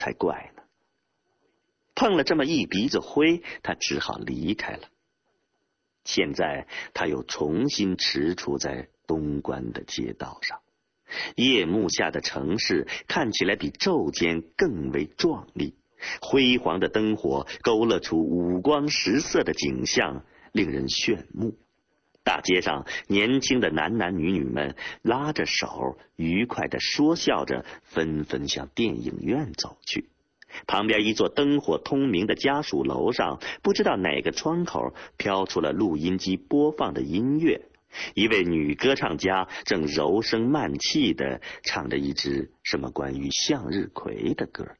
才怪呢。碰了这么一鼻子灰，他只好离开了。现在他又重新踟蹰在东关的街道上，夜幕下的城市看起来比昼间更为壮丽，辉煌的灯火勾勒出五光十色的景象，令人炫目。大街上年轻的男男女女们拉着手，愉快地说笑着，纷纷向电影院走去。旁边一座灯火通明的家属楼上，不知道哪个窗口飘出了录音机播放的音乐，一位女歌唱家正柔声慢气地唱着一支什么关于向日葵的歌。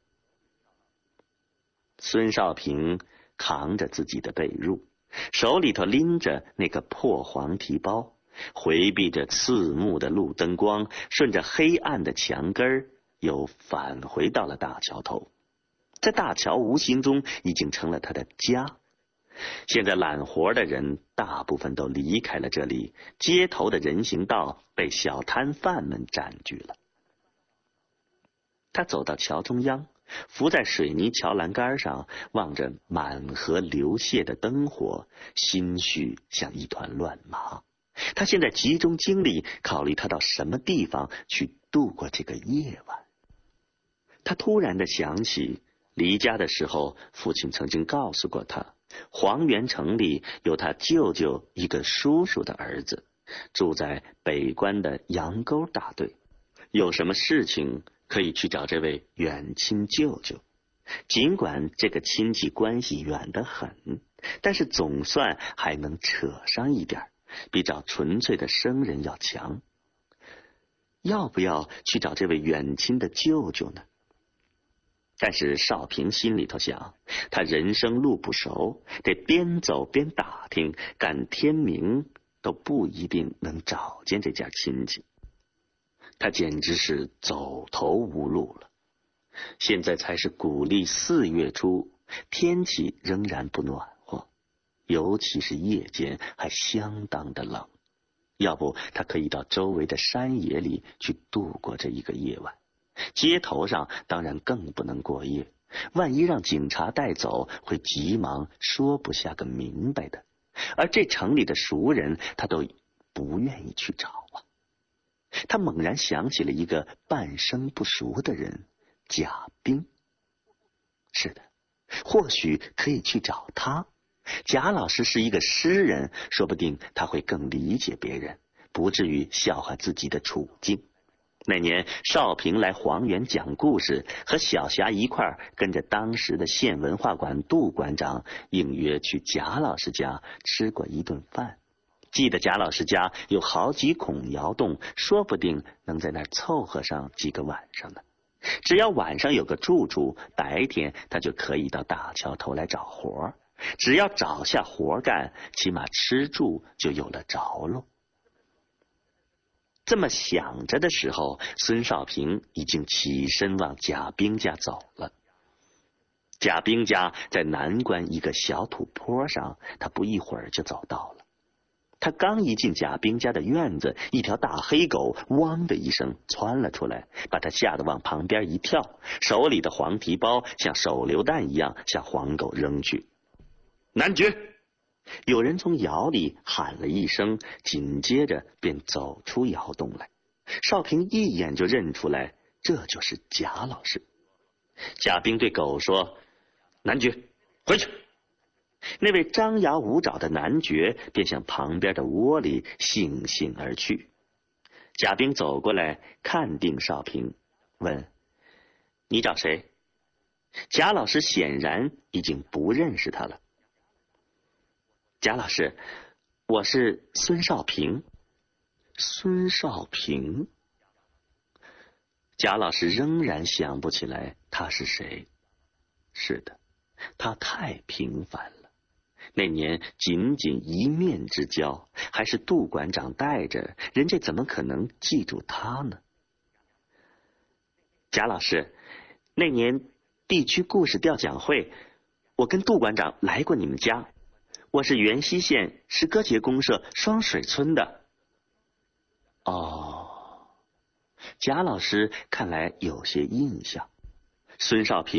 孙少平扛着自己的被褥，手里头拎着那个破黄提包，回避着刺目的路灯光，顺着黑暗的墙根又返回到了大桥头。这大桥无形中已经成了他的家。现在揽活的人大部分都离开了这里，街头的人行道被小摊贩们占据了。他走到桥中央，伏在水泥桥栏杆上，望着满河流泻的灯火，心绪像一团乱麻。他现在集中精力考虑他到什么地方去度过这个夜晚。他突然地想起离家的时候，父亲曾经告诉过他，黄原城里有他舅舅一个叔叔的儿子，住在北关的杨沟大队，有什么事情可以去找这位远亲舅舅。尽管这个亲戚关系远得很，但是总算还能扯上一点，比找纯粹的生人要强。要不要去找这位远亲的舅舅呢？但是少平心里头想，他人生路不熟，得边走边打听，赶天明都不一定能找见这家亲戚。他简直是走投无路了。现在才是古历4月初，天气仍然不暖和，尤其是夜间还相当的冷。要不他可以到周围的山野里去度过这一个夜晚。街头上当然更不能过夜，万一让警察带走，会急忙说不下个明白的。而这城里的熟人他都不愿意去找啊。他猛然想起了一个半生不熟的人，贾冰。是的，或许可以去找他。贾老师是一个诗人，说不定他会更理解别人，不至于笑话自己的处境。那年少平来黄原讲故事，和小霞一块跟着当时的县文化馆杜馆长应约去贾老师家吃过一顿饭。记得贾老师家有好几孔窑洞，说不定能在那儿凑合上几个晚上呢。只要晚上有个住处，白天他就可以到大桥头来找活，只要找下活干，起码吃住就有了着落。这么想着的时候，孙少平已经起身往贾冰家走了。贾冰家在南关一个小土坡上，他不一会儿就走到了。他刚一进贾冰家的院子，一条大黑狗汪的一声窜了出来，把他吓得往旁边一跳，手里的黄提包像手榴弹一样向黄狗扔去。男爵！有人从窑里喊了一声，紧接着便走出窑洞来。少平一眼就认出来，这就是贾老师。贾冰对狗说：“男爵，回去。”那位张牙舞爪的男爵便向旁边的窝里悻悻而去。贾冰走过来，看定少平，问：“你找谁？”贾老师显然已经不认识他了。贾老师，我是孙少平。孙少平？贾老师仍然想不起来他是谁。是的，他太平凡了。那年仅仅一面之交，还是杜馆长带着，人家怎么可能记住他呢？贾老师，那年地区故事调讲会，我跟杜馆长来过你们家。我是元溪县诗歌节公社双水村的。哦，贾老师看来有些印象。孙少平